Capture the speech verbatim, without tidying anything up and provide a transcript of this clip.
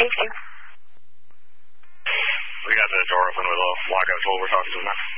Thank you. We got the door open with a lock on, so we're talking to them now.